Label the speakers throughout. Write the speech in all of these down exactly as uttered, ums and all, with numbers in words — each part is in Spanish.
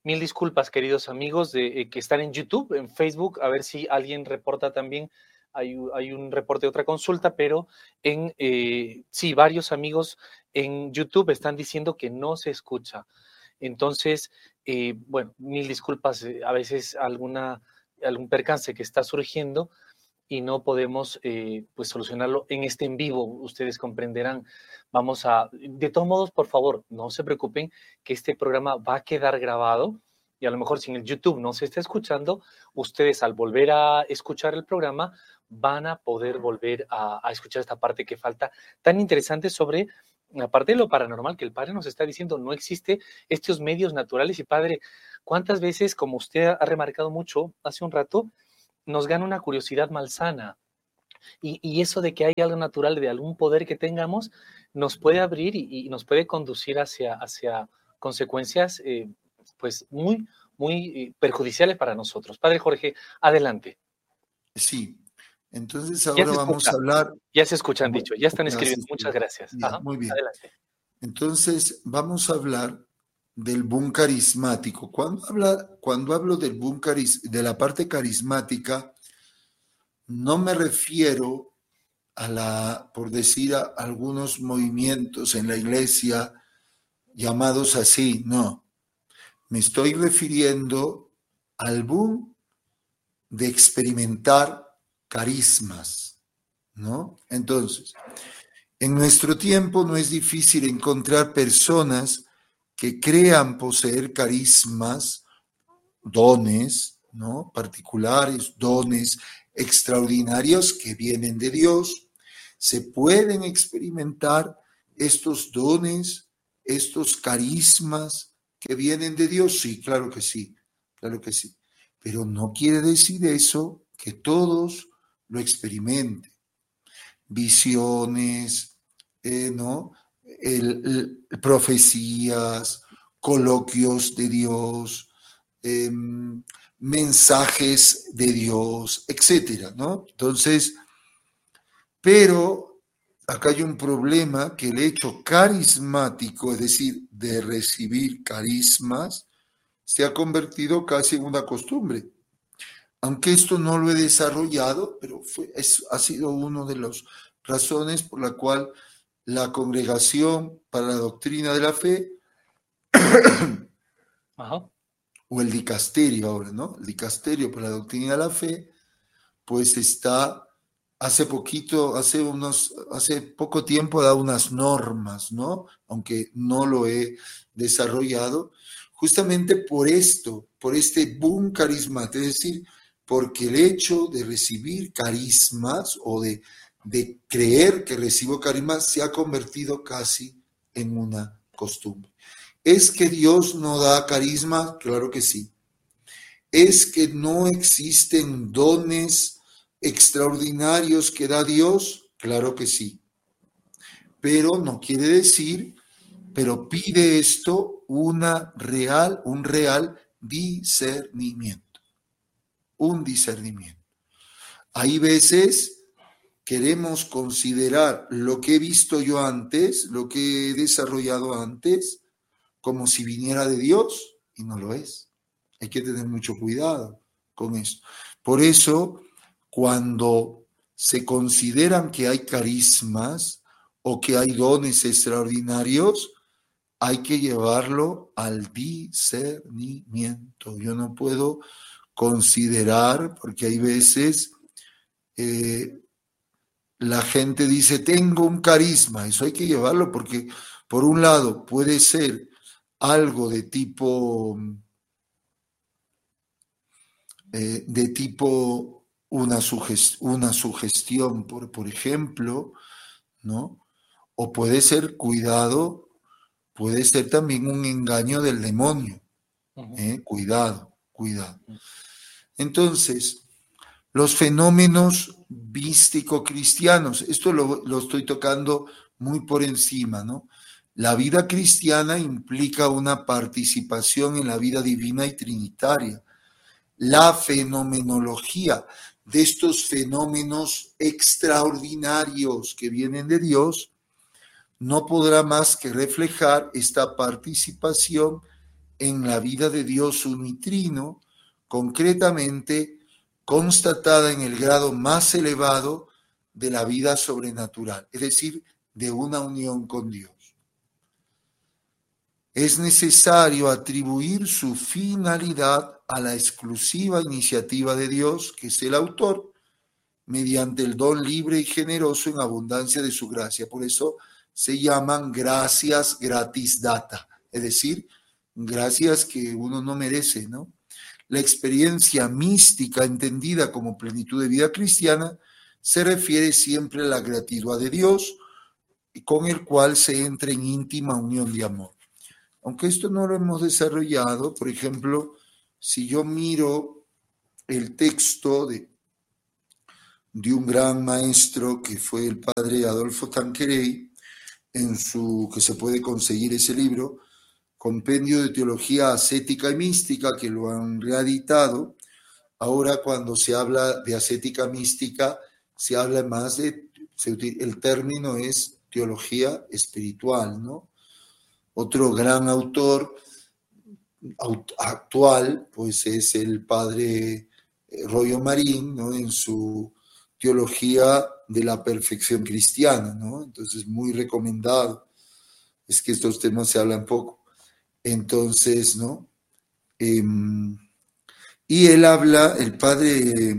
Speaker 1: Mil disculpas, queridos amigos, de eh, que están en YouTube, en Facebook, a ver si alguien reporta también. Hay, hay un reporte de otra consulta, pero en eh, sí, varios amigos en YouTube están diciendo que no se escucha. Entonces, eh, bueno, mil disculpas, eh, a veces alguna, algún percance que está surgiendo y no podemos eh, pues solucionarlo en este en vivo, ustedes comprenderán. Vamos a, de todos modos, por favor, no se preocupen que este programa va a quedar grabado y a lo mejor si en el YouTube no se está escuchando, ustedes al volver a escuchar el programa van a poder volver a, a escuchar esta parte que falta tan interesante sobre, aparte de lo paranormal que el padre nos está diciendo, no existe estos medios naturales. Y padre, ¿cuántas veces, como usted ha remarcado mucho hace un rato, nos gana una curiosidad malsana? Y, y eso de que hay algo natural, de algún poder que tengamos, nos puede abrir y, y nos puede conducir hacia, hacia consecuencias eh, pues muy, muy eh, perjudiciales para nosotros. Padre Jorge, adelante.
Speaker 2: Sí, entonces
Speaker 1: Ya
Speaker 2: ahora
Speaker 1: se
Speaker 2: vamos
Speaker 1: escucha,
Speaker 2: a hablar.
Speaker 1: ya se escuchan,
Speaker 2: Bueno,
Speaker 1: dicho, ya están
Speaker 2: ya se
Speaker 1: escribiendo. Muchas
Speaker 2: escucha.
Speaker 1: gracias.
Speaker 2: Ya,
Speaker 1: Ajá,
Speaker 2: muy bien.
Speaker 1: adelante.
Speaker 2: Entonces vamos a hablar del boom carismático. Cuando, habla, cuando hablo del boom caris, de la parte carismática, no me refiero a la, por decir, a algunos movimientos en la iglesia llamados así, no. Me estoy refiriendo al boom de experimentar carismas, ¿no? Entonces, en nuestro tiempo no es difícil encontrar personas que crean poseer carismas, dones, ¿no? Particulares, dones extraordinarios que vienen de Dios. Se pueden experimentar estos dones, estos carismas que vienen de Dios. Sí, claro que sí, claro que sí. Pero no quiere decir eso que todos lo experimenten. Visiones, eh, ¿no? El, el, profecías, coloquios de Dios, eh, mensajes de Dios, etcétera, ¿no? Entonces, pero acá hay un problema, que el hecho carismático, es decir, de recibir carismas, se ha convertido casi en una costumbre. Aunque esto no lo he desarrollado, pero fue, es, ha sido una de las razones por la cual la Congregación para la Doctrina de la Fe
Speaker 1: Ajá.
Speaker 2: o el dicasterio ahora, ¿no? El dicasterio para la Doctrina de la Fe, pues está, hace poquito, hace unos, hace poco tiempo ha dado unas normas, ¿no? Aunque no lo he desarrollado, justamente por esto, por este boom carismático, es decir, porque el hecho de recibir carismas o de, de creer que recibo carismas se ha convertido casi en una costumbre. ¿Es que Dios no da carisma? Claro que sí. ¿Es que no existen dones extraordinarios que da Dios? Claro que sí. Pero no quiere decir, pero pide esto una real, un real discernimiento. Un discernimiento. Hay veces queremos considerar lo que he visto yo antes, lo que he desarrollado antes, como si viniera de Dios, y no lo es. Hay que tener mucho cuidado con eso. Por eso, cuando se consideran que hay carismas o que hay dones extraordinarios, hay que llevarlo al discernimiento. Yo no puedo considerar, porque hay veces eh, la gente dice, tengo un carisma, eso hay que llevarlo porque, por un lado, puede ser algo de tipo, eh, de tipo una, sugest una sugestión, por, por ejemplo, ¿no? O puede ser, cuidado, puede ser también un engaño del demonio, ¿eh? Cuidado, cuidado. Entonces, los fenómenos místico-cristianos, esto lo, lo estoy tocando muy por encima, ¿no? La vida cristiana implica una participación en la vida divina y trinitaria. La fenomenología de estos fenómenos extraordinarios que vienen de Dios no podrá más que reflejar esta participación en la vida de Dios unitrino, concretamente constatada en el grado más elevado de la vida sobrenatural, es decir, de una unión con Dios. Es necesario atribuir su finalidad a la exclusiva iniciativa de Dios, que es el autor, mediante el don libre y generoso en abundancia de su gracia. Por eso se llaman gracias gratis data, es decir, gracias que uno no merece, ¿no? La experiencia mística entendida como plenitud de vida cristiana se refiere siempre a la gratuidad de Dios, con el cual se entra en íntima unión de amor. Aunque esto no lo hemos desarrollado, por ejemplo, si yo miro el texto de, de un gran maestro que fue el padre Adolfo Tanqueray, en su, que se puede conseguir ese libro, Compendio de Teología Ascética y Mística, que lo han reeditado. Ahora cuando se habla de ascética mística, se habla más de, se, el término es teología espiritual, ¿no? Otro gran autor actual, pues es el padre Royo Marín, ¿no? En su teología de la perfección cristiana, ¿no? Entonces, muy recomendado. Es que estos temas se hablan poco. Entonces, ¿no? Eh, y él habla, el padre,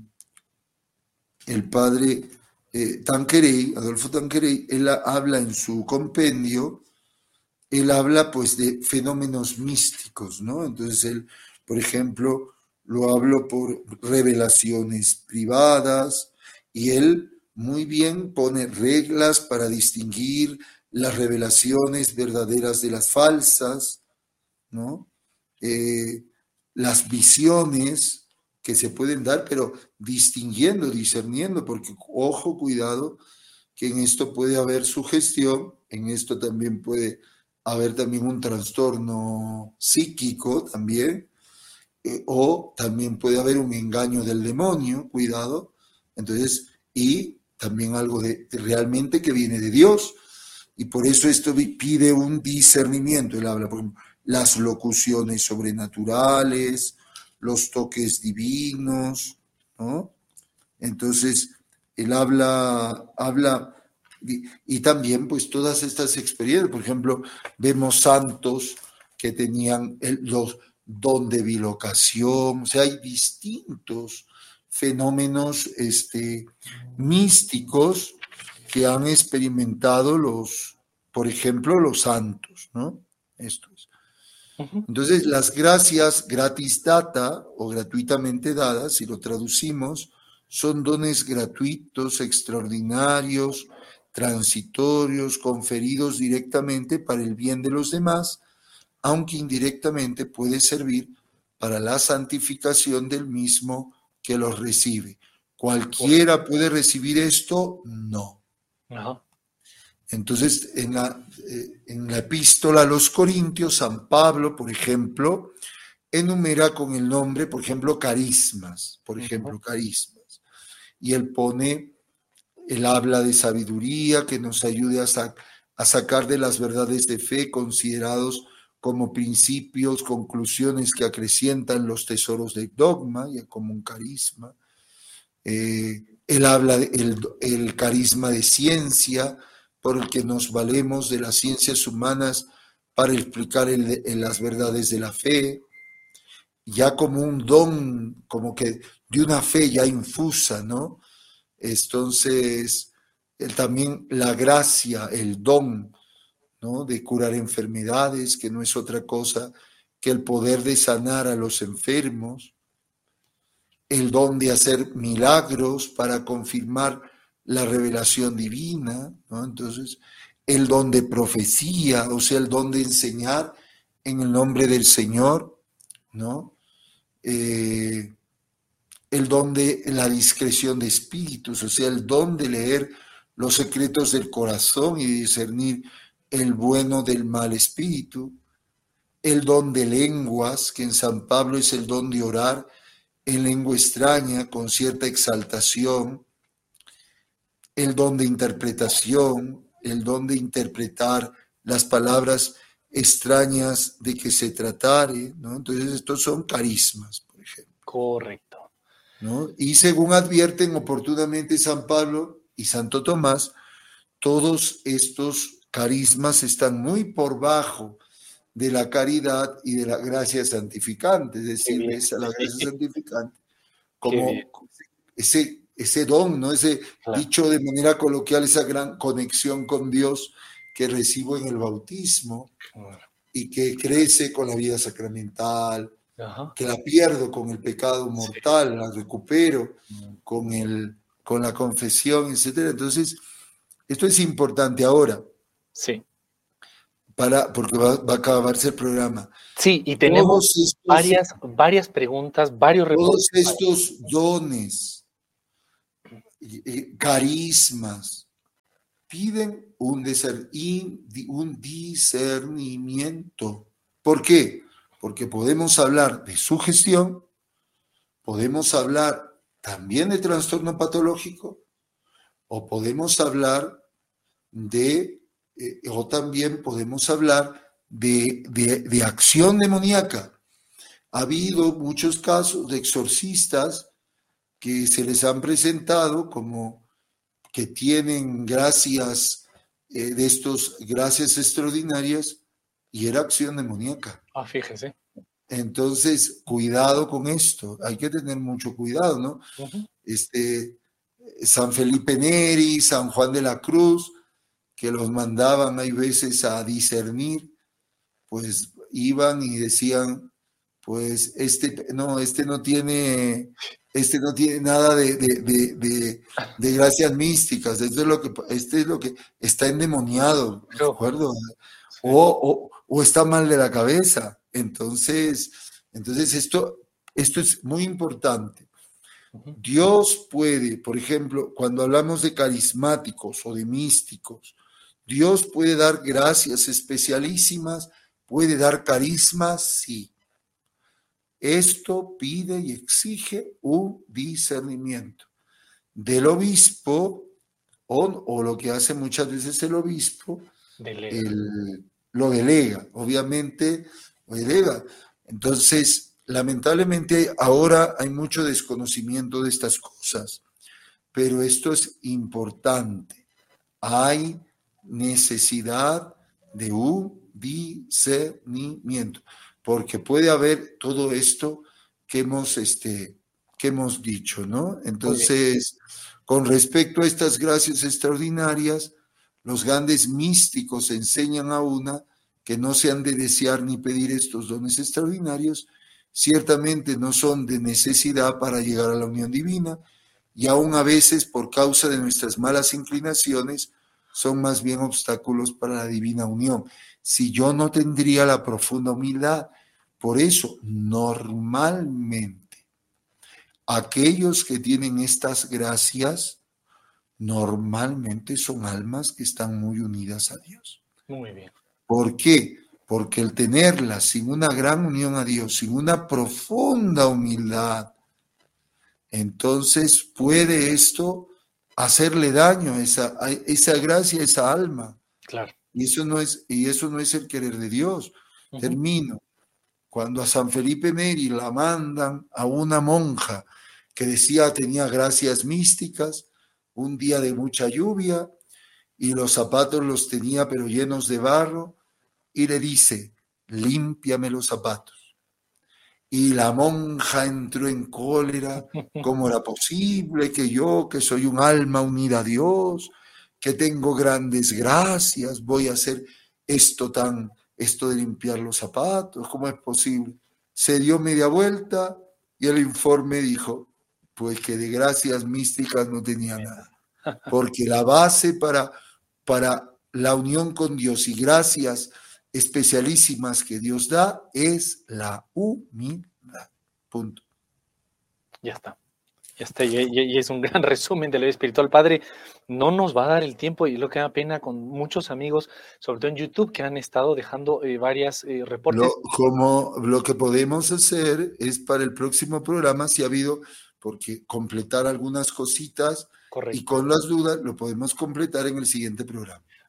Speaker 2: el padre eh, Tanqueray, Adolfo Tanqueray, él habla en su compendio, él habla pues de fenómenos místicos, ¿no? Entonces él, por ejemplo, lo hablo por revelaciones privadas y él muy bien pone reglas para distinguir las revelaciones verdaderas de las falsas, ¿no? Eh, las visiones que se pueden dar, pero distinguiendo, discerniendo, porque ojo, cuidado, que en esto puede haber sugestión, en esto también puede haber también un trastorno psíquico también, eh, o también puede haber un engaño del demonio, cuidado, entonces, y también algo de, de realmente que viene de Dios, y por eso esto pide un discernimiento. Él habla, por ejemplo, las locuciones sobrenaturales, los toques divinos, ¿no? Entonces, él habla, habla y, y también pues todas estas experiencias, por ejemplo, vemos santos que tenían el, los don de bilocación, o sea, hay distintos fenómenos este, místicos que han experimentado los, por ejemplo, los santos, ¿no? Esto es. Entonces, las gracias gratis data o gratuitamente dadas, si lo traducimos, son dones gratuitos, extraordinarios, transitorios, conferidos directamente para el bien de los demás, aunque indirectamente puede servir para la santificación del mismo que los recibe. ¿Cualquiera puede recibir esto? No. Ajá. Entonces, en la, eh, en la epístola a los Corintios, San Pablo, por ejemplo, enumera con el nombre, por ejemplo, carismas, por ejemplo, carismas. Y él pone, él habla de sabiduría que nos ayude a, sa- a sacar de las verdades de fe considerados como principios, conclusiones que acrecientan los tesoros del dogma, ya como un carisma. Eh, él habla del el carisma de ciencia, por el que nos valemos de las ciencias humanas para explicar el, el, las verdades de la fe, ya como un don, como que de una fe ya infusa, ¿no? Entonces, el, también la gracia, el don, ¿no? De curar enfermedades, que no es otra cosa que el poder de sanar a los enfermos, el don de hacer milagros para confirmar la revelación divina, ¿no? Entonces, el don de profecía, o sea, el don de enseñar en el nombre del Señor, ¿no? Eh, el don de la discreción de espíritus, o sea, el don de leer los secretos del corazón y discernir el bueno del mal espíritu, el don de lenguas, que en San Pablo es el don de orar en lengua extraña con cierta exaltación, el don de interpretación, el don de interpretar las palabras extrañas de que se tratare, ¿no? Entonces estos son carismas, por ejemplo.
Speaker 1: Correcto.
Speaker 2: ¿No? Y según advierten oportunamente San Pablo y Santo Tomás, todos estos carismas están muy por bajo de la caridad y de la gracia santificante, es decir,
Speaker 1: bien,
Speaker 2: esa la gracia
Speaker 1: sí.
Speaker 2: santificante,
Speaker 1: Qué bien.
Speaker 2: como ese, ese don, ¿no? Ese
Speaker 1: Claro.
Speaker 2: dicho de manera coloquial, esa gran conexión con Dios que recibo en el bautismo
Speaker 1: Claro.
Speaker 2: y que crece con la vida sacramental,
Speaker 1: Ajá.
Speaker 2: que la pierdo con el pecado mortal, sí. La recupero con, el, con la confesión, etcétera. Entonces, esto es importante ahora.
Speaker 1: Sí.
Speaker 2: Para, porque va, va a acabarse el programa.
Speaker 1: Sí, y tenemos estos, varias, varias preguntas, varios
Speaker 2: reportes. Todos estos dones, carismas, piden un, un discernimiento. ¿Por qué? Porque podemos hablar de sugestión, podemos hablar también de trastorno patológico, o podemos hablar de, eh, o también podemos hablar de, de, de acción demoníaca. Ha habido muchos casos de exorcistas que se les han presentado como que tienen gracias eh, de estos, gracias extraordinarias, y era acción demoníaca.
Speaker 1: Ah, fíjese.
Speaker 2: Entonces, cuidado con esto, hay que tener mucho cuidado, ¿no? Uh-huh. Este, San Felipe Neri, San Juan de la Cruz, que los mandaban hay veces a discernir, pues iban y decían, pues este no, este no tiene, este no tiene nada de, de, de, de, de gracias místicas, esto es lo que, este es lo que está endemoniado, ¿de acuerdo? Sí. O, o, o está mal de la cabeza. Entonces, entonces esto, esto es muy importante. Uh-huh. Dios puede, por ejemplo, cuando hablamos de carismáticos o de místicos, Dios puede dar gracias especialísimas, puede dar carismas, sí. Esto pide y exige un discernimiento del obispo, o, o lo que hace muchas veces el obispo, delega. El, lo delega, obviamente lo delega. Entonces, lamentablemente ahora hay mucho desconocimiento de estas cosas, pero esto es importante. Hay necesidad de un discernimiento, porque puede haber todo esto que hemos, este, que hemos dicho, ¿no? Entonces, con respecto a estas gracias extraordinarias, los grandes místicos enseñan a una que no se han de desear ni pedir estos dones extraordinarios, ciertamente no son de necesidad para llegar a la unión divina, y aún a veces por causa de nuestras malas inclinaciones, son más bien obstáculos para la divina unión. Si yo no tendría la profunda humildad, por eso normalmente aquellos que tienen estas gracias normalmente son almas que están muy unidas a Dios.
Speaker 1: Muy bien.
Speaker 2: ¿Por qué? Porque el tenerlas sin una gran unión a Dios, sin una profunda humildad, entonces puede esto hacerle daño a esa, a esa gracia, a esa alma.
Speaker 1: Claro.
Speaker 2: Y eso no es, y eso no es el querer de Dios. Uh-huh. Termino. Cuando a San Felipe Neri la mandan a una monja que decía tenía gracias místicas, un día de mucha lluvia, y los zapatos los tenía pero llenos de barro, y le dice, límpiame los zapatos. Y la monja entró en cólera, ¿cómo era posible que yo, que soy un alma unida a Dios, que tengo grandes gracias, voy a hacer esto tan, esto de limpiar los zapatos? ¿Cómo es posible? Se dio media vuelta y el informe dijo, pues que de gracias místicas no tenía nada, porque la base para, para la unión con Dios y gracias especialísimas que Dios da es la humildad. Punto.
Speaker 1: Ya está. Ya está. Y, y es un gran resumen de la vida espiritual. Padre, no nos va a dar el tiempo y lo que da pena con muchos amigos, sobre todo en YouTube, que han estado dejando eh, varias eh, reportes.
Speaker 2: Lo, como lo que podemos hacer es para el próximo programa, si ha habido, porque completar algunas cositas. Correcto. Y con las dudas lo podemos completar en el siguiente programa.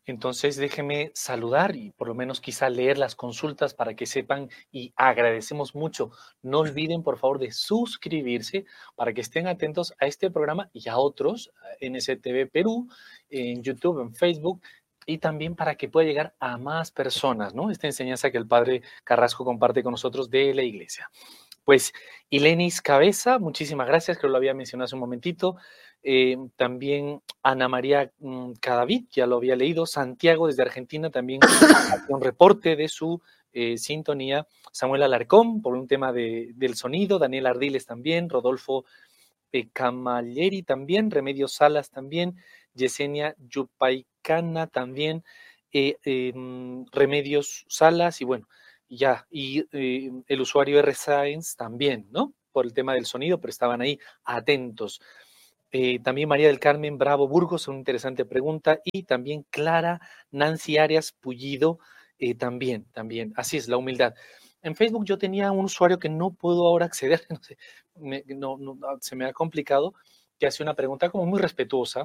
Speaker 1: Entonces déjenme saludar y por lo menos quizá leer las consultas para que sepan y agradecemos mucho. No olviden por favor de suscribirse para que estén atentos a este programa y a otros, N S T V Perú, en YouTube, en Facebook, y también para que pueda llegar a más personas, ¿no? Esta enseñanza que el Padre Carrasco comparte con nosotros de la Iglesia. Pues, Ilenis Cabeza, muchísimas gracias, que lo había mencionado hace un momentito. Eh, también Ana María mm, Cadavid, ya lo había leído. Santiago, desde Argentina, también hacía un reporte de su eh, sintonía. Samuel Alarcón, por un tema de, del sonido. Daniel Ardiles también. Rodolfo eh, Camalleri también. Remedios Salas también. Yesenia Yupaicana también. Eh, eh, Remedios Salas y bueno, ya, y eh, el usuario R Science también, ¿no? Por el tema del sonido, pero estaban ahí atentos. Eh, también María del Carmen Bravo Burgos, una interesante pregunta. Y también Clara Nancy Arias Pullido, eh, también, también. Así es, la humildad. En Facebook yo tenía un usuario que no puedo ahora acceder, no sé, me, no, no, se me ha complicado, que hace una pregunta como muy respetuosa,